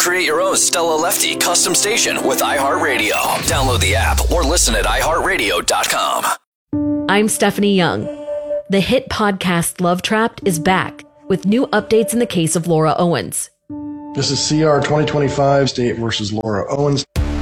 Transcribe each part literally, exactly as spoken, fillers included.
Create your own Stella Lefty custom station with iHeartRadio. Download the app or listen at i heart radio dot com. I'm Stephanie Young. The hit podcast Love Trapped is back with new updates in the case of Laura Owens. This is C R twenty twenty-five, State versus Laura Owens.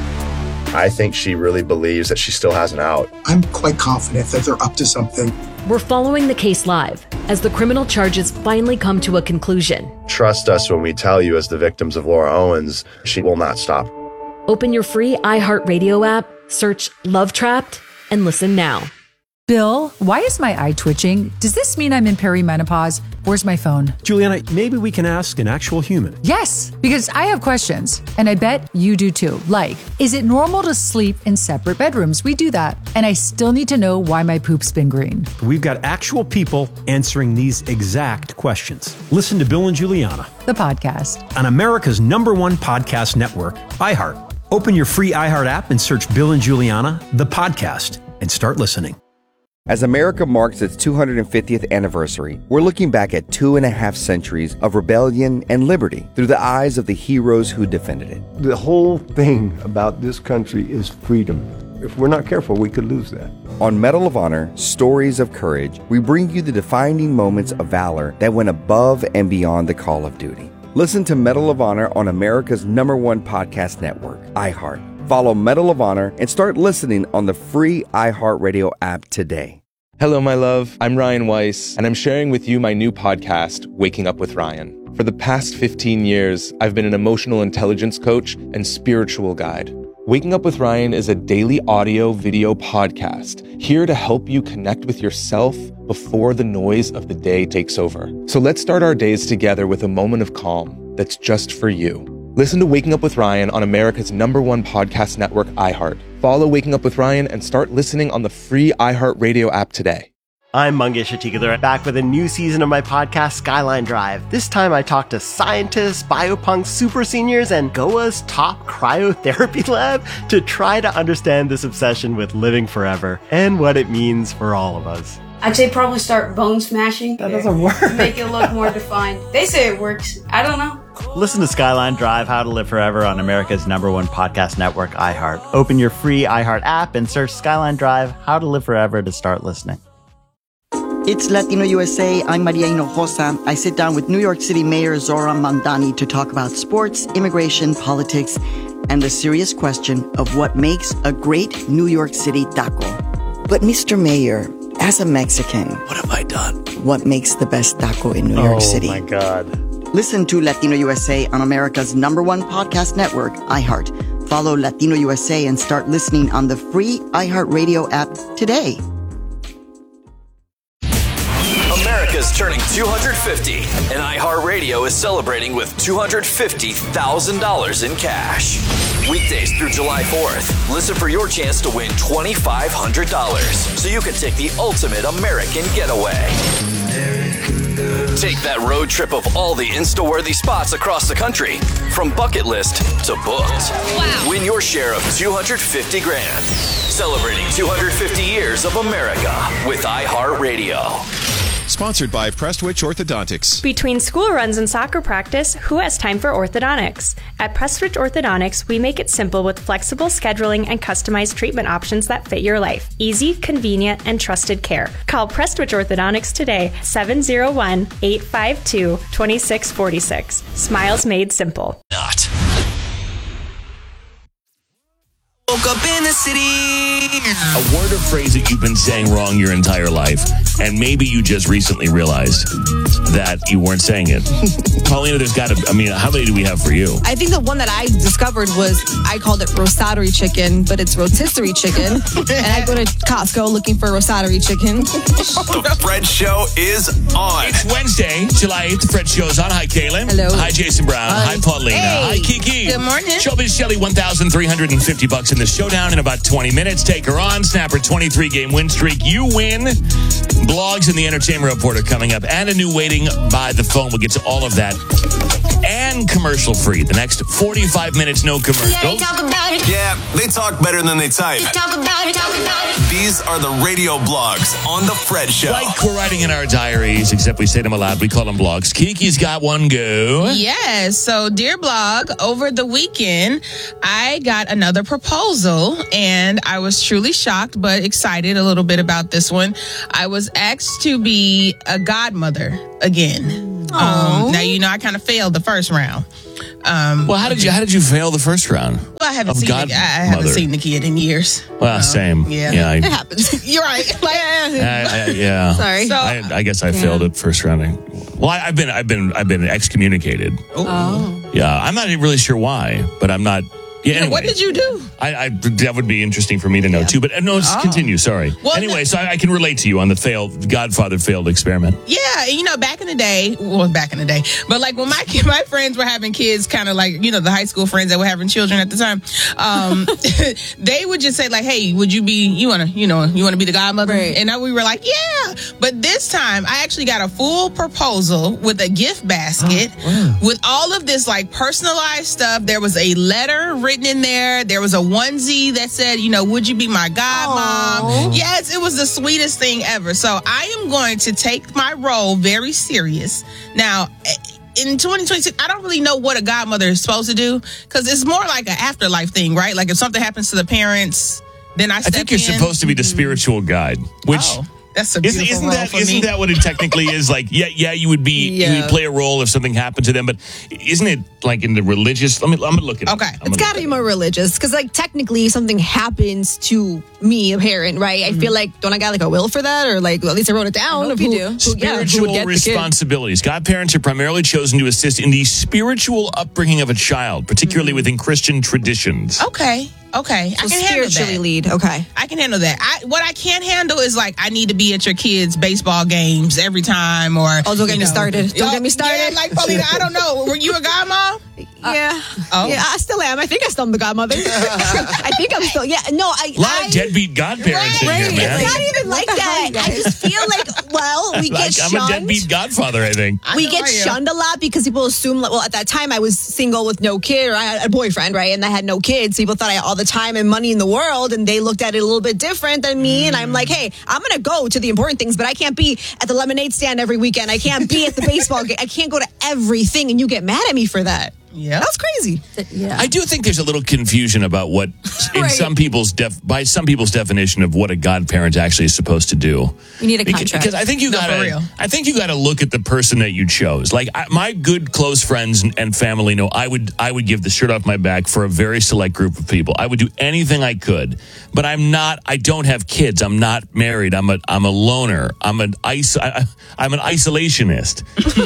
I think she really believes that she still has an out. I'm quite confident that they're up to something. We're following the case live as the criminal charges finally come to a conclusion. Trust us when we tell you, as the victims of Laura Owens, she will not stop. Open your free iHeartRadio app, search Love Trapped, and listen now. Bill, why is my eye twitching? Does this mean I'm in perimenopause? Where's my phone? Juliana, maybe we can ask an actual human. Yes, because I have questions, and I bet you do too. Like, is it normal to sleep in separate bedrooms? We do that. And I still need to know why my poop's been green. We've got actual people answering these exact questions. Listen to Bill and Juliana, the podcast, on America's number one podcast network, iHeart. Open your free iHeart app and search Bill and Juliana, the podcast, and start listening. As America marks its two hundred fiftieth anniversary, we're looking back at two and a half centuries of rebellion and liberty through the eyes of the heroes who defended it. The whole thing about this country is freedom. If we're not careful, we could lose that. On Medal of Honor, Stories of Courage, we bring you the defining moments of valor that went above and beyond the call of duty. Listen to Medal of Honor on America's number one podcast network, iHeart. Follow Medal of Honor and start listening on the free iHeartRadio app today. Hello, my love. I'm Ryan Weiss, and I'm sharing with you my new podcast, Waking Up with Ryan. For the past fifteen years, I've been an emotional intelligence coach and spiritual guide. Waking Up with Ryan is a daily audio video podcast here to help you connect with yourself before the noise of the day takes over. So let's start our days together with a moment of calm that's just for you. Listen to Waking Up with Ryan on America's number one podcast network, iHeart. Follow Waking Up with Ryan and start listening on the free iHeartRadio app today. I'm Mangesh Atikadhar, back with a new season of my podcast, Skyline Drive. This time I talk to scientists, biopunks, super seniors, and G O A's top cryotherapy lab to try to understand this obsession with living forever and what it means for all of us. I'd say probably start bone smashing. That doesn't work. Make it look more defined. They say it works. I don't know. Listen to Skyline Drive, How to Live Forever on America's number one podcast network, iHeart. Open your free iHeart app and search Skyline Drive, How to Live Forever to start listening. It's Latino U S A. I'm Maria Hinojosa. I sit down with New York City Mayor Zoran Mandani to talk about sports, immigration, politics, and the serious question of what makes a great New York City taco. But Mister Mayor, as a Mexican, what have I done? What makes the best taco in New oh, York City? Oh my God. Listen to Latino U S A on America's number one podcast network, iHeart. Follow Latino U S A and start listening on the free iHeartRadio app today. America's turning two hundred fifty, and iHeartRadio is celebrating with two hundred fifty thousand dollars in cash. Weekdays through July fourth, listen for your chance to win two thousand five hundred dollars so you can take the ultimate American getaway. Take that road trip of all the Insta-worthy spots across the country, from bucket list to booked. Wow. Win your share of two hundred fifty grand. Celebrating two hundred fifty years of America with iHeartRadio. Sponsored by Prestwich Orthodontics. Between school runs and soccer practice, who has time for orthodontics? At Prestwich Orthodontics, we make it simple with flexible scheduling and customized treatment options that fit your life. Easy, convenient, and trusted care. Call Prestwich Orthodontics today, seven oh one, eight five two, two six four six. Smiles made simple. Not. Woke up in the city. A word or phrase that you've been saying wrong your entire life, and maybe you just recently realized that you weren't saying it. Paulina, there's got to, I mean, how many do we have for you? I think the one that I discovered was, I called it rotisserie chicken, but it's rotisserie chicken. And I go to Costco looking for rotisserie chicken. The Fred Show is on. It's Wednesday, July eighth. The Fred Show is on. Hi, Kaylin. Hello. Hi, Jason Brown. Hi, Hi Paulina. Hey. Hi, Kiki. Good morning. Showbiz Shelly, one thousand three hundred fifty bucks in the showdown in about twenty minutes. Take her on. Snap her twenty-three game win streak. You win. Blogs and the Entertainment Report are coming up, and a new waiting by the phone. We'll get to all of that and commercial free. The next forty-five minutes, no commercials. Yeah, they talk about it. Yeah, they talk better than they type. They talk about it, talk about it. These are the radio blogs on The Fred Show. Like we're writing in our diaries, except we say them aloud. We call them blogs. Kiki's got one go. Yes. So, dear blog, over the weekend, I got another proposal, and I was truly shocked, but excited a little bit about this one. I was asked to be a godmother again. Um, now, you know, I kind of failed the first round. Um, well, how did you how did you fail the first round? Well, I haven't Of seen the, I haven't seen the kid in years. Well, same. Yeah, yeah. I, it happens. You're right. Like, I, I, yeah. Sorry. So, I, I guess I yeah. failed it first round. Well, I, I've been I've been I've been excommunicated. Oh. Yeah, I'm not really sure why, but I'm not. Yeah. Anyway, what did you do? I, I that would be interesting for me to know too. But uh, no, just Oh. continue. Sorry. Well, anyway, so I, I can relate to you on the failed Godfather failed experiment. Yeah, and you know, back in the day, well, back in the day, but like when my my friends were having kids, kind of like, you know, the high school friends that were having children at the time, um, they would just say like, "Hey, would you be? You wanna, you know, you wanna be the godmother?" Right. And then we were like, "Yeah." But this time, I actually got a full proposal with a gift basket with all of this like personalized stuff. There was a letter written in there. There was a onesie that said, you know, "Would you be my godmom?" Yes, it was the sweetest thing ever. So I am going to take my role very serious. Now, in twenty twenty-six, I don't really know what a godmother is supposed to do, because it's more like an afterlife thing, right? Like if something happens to the parents, then I step I think you're in. supposed to be the spiritual guide, which. Oh, that's a Isn't, beautiful isn't role that for isn't me. that what it technically is? Like, yeah, yeah, you would be you Yeah. would play a role if something happened to them, but isn't it like in the religious? Let me I'm gonna look at it. Okay, It's got to be more religious because, like, technically, something happens to me, a parent, right? I feel like, don't I got like a will for that, or like, well, at least I wrote it down. hope of you who, do. who- yeah, who would Spiritual get the kid. responsibilities. Godparents are primarily chosen to assist in the spiritual upbringing of a child, particularly within Christian traditions. Okay, okay, I So can handle spiritually that. lead. Okay. I can handle that. I what I can't handle is like I need to be at your kids' baseball games every time, or Oh, don't get you me know. started. Don't get me started. Yeah, like Paulina, I don't know. Were you a godmom? Yeah. Oh. Yeah, I still am. I think I still am the godmother. I think I'm still, yeah. No, I. A lot I, of deadbeat godparents in Right. here, man. It's not even like that. I just feel like, well, we Like, get I'm shunned. a deadbeat godfather, I think. I we know get I am. shunned a lot because people assume, like, well, at that time I was single with no kid, or I had a boyfriend, right? And I had no kids. People thought I had all the time and money in the world, and they looked at it a little bit different than me. And I'm like, hey, I'm going to go to the important things, but I can't be at the lemonade stand every weekend. I can't be at the baseball game. I can't go to everything, and you get mad at me for that. Yeah, That's crazy. yeah. I do think there's a little confusion about what, in Right. some people's def, by some people's definition of what a godparent actually is supposed to do. You need a Because, contract. because I think you No, for gotta, real. I think you gotta look at the person that you chose. Like I, my good close friends and, and family know I would, I would give the shirt off my back for a very select group of people. I would do anything I could, but I'm not. I don't have kids. I'm not married. I'm a, I'm a loner. I'm an ice. I, I'm an isolationist.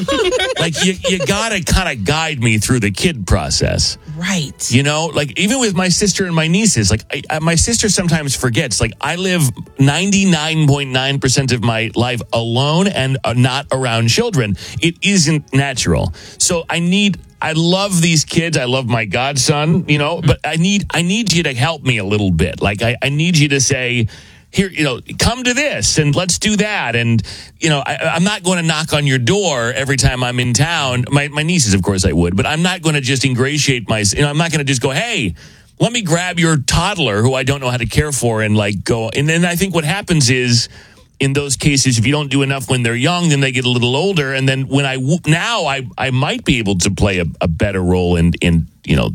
Like you, you gotta kind of guide me through the kid process. Right. You know, like even with my sister and my nieces, like I, I, my sister sometimes forgets, like I live ninety-nine point nine percent of my life alone and uh, not around children. It isn't natural. So I need, I love these kids. I love my godson, you know, but I need, I need you to help me a little bit. Like I, I need you to say, here, you know, come to this and let's do that. And, you know, I, I'm not going to knock on your door every time I'm in town. My, my nieces, of course I would, but I'm not going to just ingratiate my, you know, I'm not going to just go, hey, let me grab your toddler who I don't know how to care for and like go. And then I think what happens is in those cases, if you don't do enough when they're young, then they get a little older. And then when I, now I, I might be able to play a, a better role in, in, you know,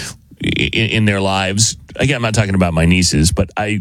in, in their lives. Again, I'm not talking about my nieces, but I,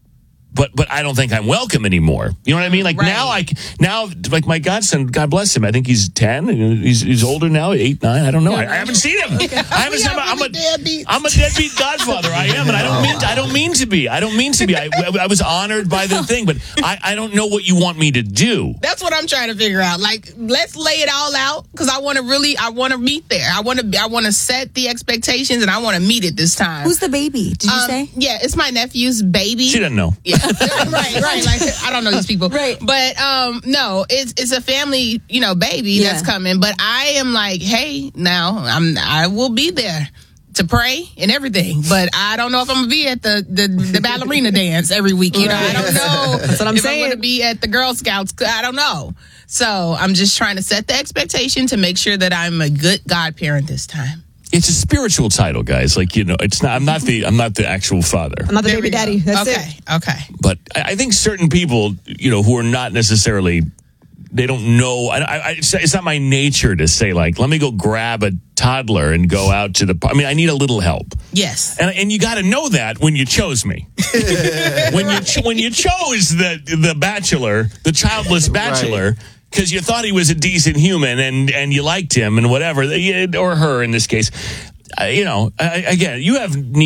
But but I don't think I'm welcome anymore. You know what I mean? Like Right. now, I now like my godson, God bless him. I think he's ten. He's he's older now, eight, nine. I don't know. I, I haven't seen him. I haven't seen him. I'm a deadbeat. I'm a deadbeat godfather. I am, and I don't mean I don't mean to be. I don't mean to be. I, I was honored by the thing, but I, I don't know what you want me to do. That's what I'm trying to figure out. Like, let's lay it all out, because I want to really, I want to meet there. I want to, I want to set the expectations, and I want to meet it this time. Who's the baby? Did you Um, say? Yeah, it's my nephew's baby. She doesn't know. Yeah, right, right. Like I don't know these people, Right. But um, no, it's it's a family, you know, baby Yeah. that's coming. But I am like, hey, now I'm I will be there to pray and everything, but I don't know if I'm gonna be at the the, the ballerina dance every week. You know, I don't know That's what I'm if saying. I'm gonna be at the Girl Scouts. I don't know. So I'm just trying to set the expectation to make sure that I'm a good godparent this time. It's a spiritual title, guys. Like, you know, it's not. I'm not the. I'm not the actual father. I'm not the There baby we go. daddy. That's okay. it. Okay. But I I think certain people, you know, who are not necessarily, they don't know. I, I, it's, it's not my nature to say, like, let me go grab a toddler and go out to the. I mean, I need a little help. Yes. And and you got to know that when you chose me. when you ch- when you chose the the bachelor, the childless bachelor. Right. Because you thought he was a decent human and, and you liked him and whatever, or her in this case. Uh, you know, uh, again, you have